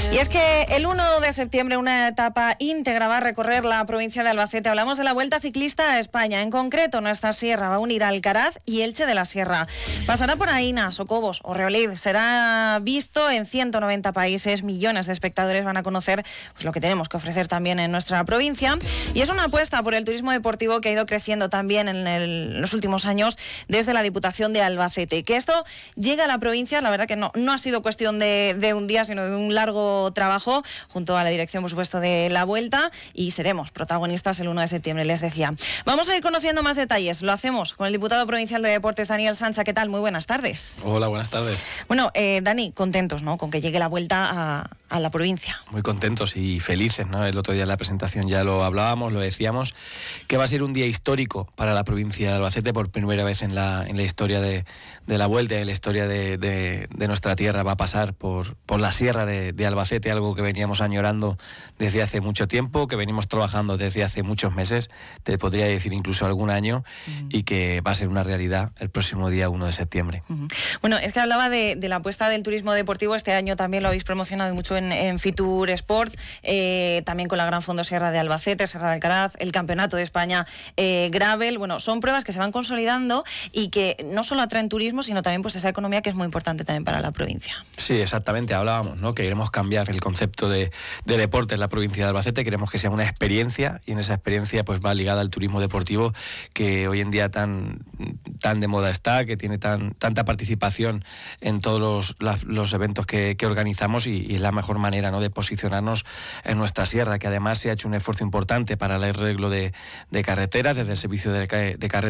Y es que el 1 de septiembre una etapa íntegra va a recorrer la provincia de Albacete. Hablamos de la Vuelta Ciclista a España. En concreto, nuestra sierra va a unir Alcaraz y Elche de la Sierra. Pasará por Aína, Socobos o Reolid. Será visto en 190 países. Millones de espectadores van a conocer pues, lo que tenemos que ofrecer también en nuestra provincia. Y es una apuesta por el turismo deportivo que ha ido creciendo también en los últimos años desde la Diputación de Albacete. Que esto llegue a la provincia, la verdad que no ha sido cuestión de un día, sino de un largo trabajo junto a la dirección, por supuesto, de la Vuelta, y seremos protagonistas el 1 de septiembre, les decía. Vamos a ir conociendo más detalles. Lo hacemos con el diputado provincial de Deportes, Daniel Sancha. ¿Qué tal? Muy buenas tardes. Hola, buenas tardes. Bueno, Dani, contentos, ¿no?, con que llegue la Vuelta a la provincia. Muy contentos y felices, ¿no? El otro día en la presentación ya lo hablábamos, lo decíamos, que va a ser un día histórico para la provincia de Albacete por primera vez en la historia de la Vuelta, en la historia de nuestra tierra. Va a pasar por la sierra de Albacete, algo que veníamos añorando desde hace mucho tiempo, que venimos trabajando desde hace muchos meses, te podría decir incluso algún año, y que va a ser una realidad el próximo día 1 de septiembre. Bueno, es que hablaba de la apuesta del turismo deportivo. Este año también lo habéis promocionado mucho en Fitur Sports, también con la Gran Fondo Sierra de Albacete, Sierra de Alcaraz, el Campeonato de España Gravel. Bueno, son pruebas que se van consolidando y que no solo atraen turismo, sino también pues esa economía que es muy importante también para la provincia. Sí, exactamente, hablábamos, ¿no?, que queremos cambiar el concepto de deporte en la provincia de Albacete. Queremos que sea una experiencia, y en esa experiencia pues va ligada al turismo deportivo, que hoy en día tan de moda está, que tiene tanta participación en todos los eventos que organizamos, y es la mejor manera, ¿no?, de posicionarnos en nuestra sierra, que además se ha hecho un esfuerzo importante para el arreglo de carreteras desde el servicio de carreteras